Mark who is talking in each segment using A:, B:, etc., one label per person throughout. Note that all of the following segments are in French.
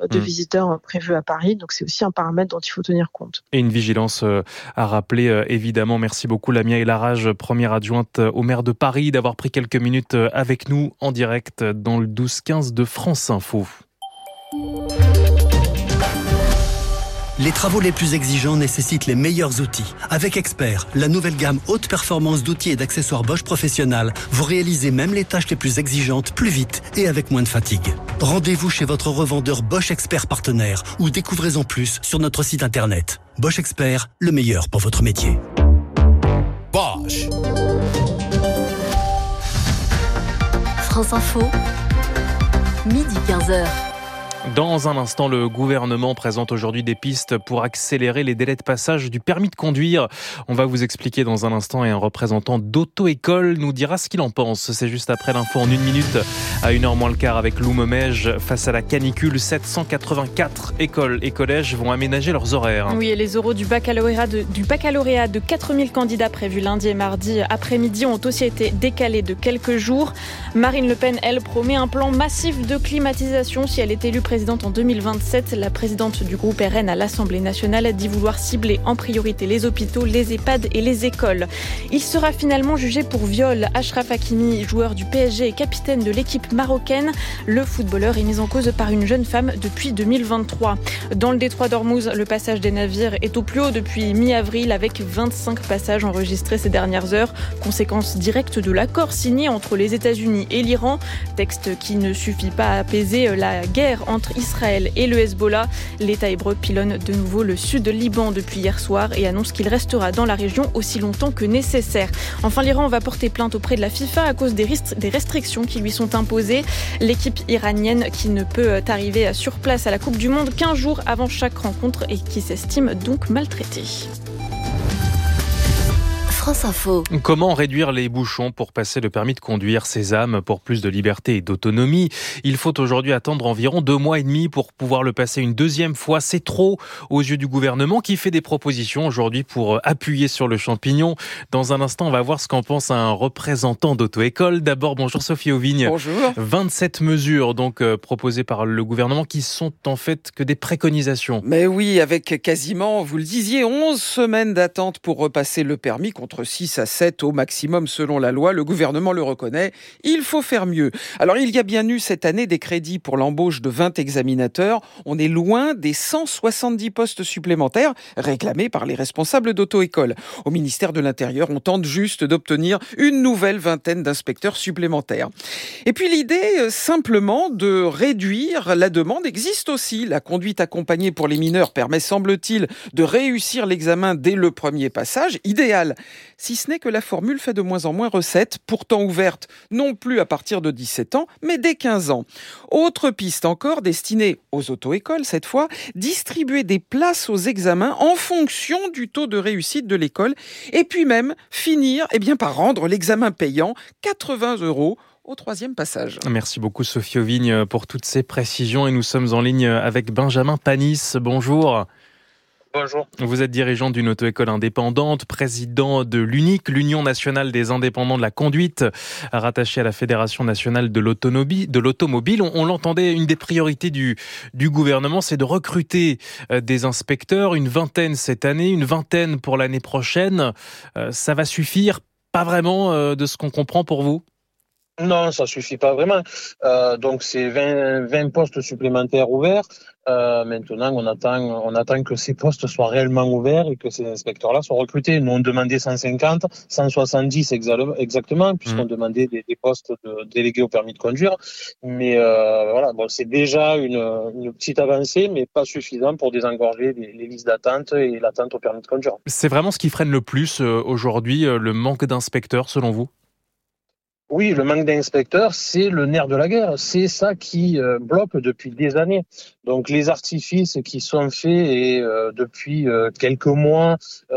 A: de visiteurs prévus à Paris. Donc c'est aussi un paramètre dont il faut tenir compte.
B: Et une vigilance à rappeler, évidemment. Merci beaucoup Lamia Elarage, première adjointe au maire de Paris, d'avoir pris quelques minutes avec nous en direct dans le 12-15 de France Info.
C: Les travaux les plus exigeants nécessitent les meilleurs outils. Avec Expert, la nouvelle gamme haute performance d'outils et d'accessoires Bosch Professionnel, vous réalisez même les tâches les plus exigeantes plus vite et avec moins de fatigue. Rendez-vous chez votre revendeur Bosch Expert partenaire ou découvrez-en plus sur notre site internet. Bosch Expert, le meilleur pour votre métier.
D: Bosch.
E: France Info, midi 15h.
B: Dans un instant, le gouvernement présente aujourd'hui des pistes pour accélérer les délais de passage du permis de conduire. On va vous expliquer dans un instant et un représentant d'auto-école nous dira ce qu'il en pense. C'est juste après l'info en 1 minute à 1h moins le quart avec Lou Momège. Face à la canicule, 784 écoles et collèges vont aménager leurs horaires.
F: Oui, et les oraux du baccalauréat de 4000 candidats prévus lundi et mardi après-midi ont aussi été décalés de quelques jours. Marine Le Pen, elle, promet un plan massif de climatisation si elle est élue présidente en 2027. La présidente du groupe RN à l'Assemblée nationale dit vouloir cibler en priorité les hôpitaux, les EHPAD et les écoles. Il sera finalement jugé pour viol. Achraf Hakimi, joueur du PSG et capitaine de l'équipe marocaine. Le footballeur est mis en cause par une jeune femme depuis 2023. Dans le détroit d'Ormuz, le passage des navires est au plus haut depuis mi-avril avec 25 passages enregistrés ces dernières heures. Conséquence directe de l'accord signé entre les États-Unis et l'Iran. Texte qui ne suffit pas à apaiser la guerre entre Israël et le Hezbollah. L'État hébreu pilonne de nouveau le sud Liban depuis hier soir et annonce qu'il restera dans la région aussi longtemps que nécessaire. Enfin, l'Iran va porter plainte auprès de la FIFA à cause des restrictions qui lui sont imposées. L'équipe iranienne qui ne peut arriver sur place à la Coupe du Monde qu'15 jours avant chaque rencontre et qui s'estime donc maltraitée.
E: France Info.
B: Comment réduire les bouchons pour passer le permis de conduire? Sésame pour plus de liberté et d'autonomie. Il faut aujourd'hui attendre environ 2 mois et demi pour pouvoir le passer une deuxième fois. C'est trop aux yeux du gouvernement qui fait des propositions aujourd'hui pour appuyer sur le champignon. Dans un instant, on va voir ce qu'en pense un représentant d'auto-école. D'abord, bonjour Sophie Auvigne.
G: Bonjour.
B: 27 mesures donc proposées par le gouvernement qui sont en fait que des préconisations.
G: Mais oui, avec quasiment, vous le disiez, 11 semaines d'attente pour repasser le permis contre 6 à 7 au maximum selon la loi. Le gouvernement le reconnaît, il faut faire mieux. Alors il y a bien eu cette année des crédits pour l'embauche de 20 examinateurs. On est loin des 170 postes supplémentaires réclamés par les responsables d'auto-école. Au ministère de l'Intérieur, on tente juste d'obtenir une nouvelle vingtaine d'inspecteurs supplémentaires. Et puis l'idée simplement de réduire la demande existe aussi. La conduite accompagnée pour les mineurs permet, semble-t-il, de réussir l'examen dès le premier passage. Idéal. Si ce n'est que la formule fait de moins en moins recette, pourtant ouverte non plus à partir de 17 ans, mais dès 15 ans. Autre piste encore, destinée aux auto-écoles cette fois, distribuer des places aux examens en fonction du taux de réussite de l'école, et puis même finir par rendre l'examen payant 80 € au 3e passage.
B: Merci beaucoup Sophie Auvigne pour toutes ces précisions et nous sommes en ligne avec Benjamin Panis. Bonjour.
H: Bonjour.
B: Vous êtes dirigeant d'une auto-école indépendante, président de l'UNIC, l'Union nationale des indépendants de la conduite, rattaché à la Fédération nationale de l'automobile. On l'entendait, une des priorités du gouvernement, c'est de recruter des inspecteurs, une vingtaine cette année, une vingtaine pour l'année prochaine. Ça va suffire? Pas vraiment de ce qu'on comprend pour vous?
H: Non, ça suffit pas vraiment. Donc c'est 20 postes supplémentaires ouverts. Maintenant, on attend que ces postes soient réellement ouverts et que ces inspecteurs-là soient recrutés. Nous, on demandait 150, 170 exactement, puisqu'on demandait des postes de délégués au permis de conduire. Mais voilà, bon, c'est déjà une petite avancée, mais pas suffisant pour désengorger les listes d'attente et l'attente au permis de conduire.
B: C'est vraiment ce qui freine le plus aujourd'hui, le manque d'inspecteurs, selon vous?
H: Oui, le manque d'inspecteurs, c'est le nerf de la guerre. C'est ça qui bloque depuis des années. Donc les artifices qui sont faits et depuis quelques mois,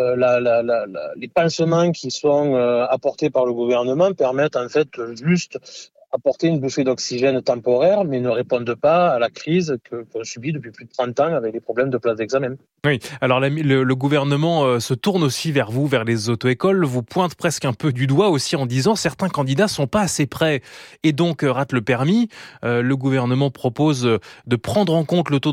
H: les pansements qui sont apportés par le gouvernement permettent en fait juste apporter une bouffée d'oxygène temporaire, mais ne répondent pas à la crise qu'on subit depuis plus de 30 ans avec les problèmes de place d'examen.
B: Oui, alors le gouvernement se tourne aussi vers vous, vers les auto-écoles, vous pointe presque un peu du doigt aussi en disant certains candidats sont pas assez prêts et donc ratent le permis. Le gouvernement propose de prendre en compte le taux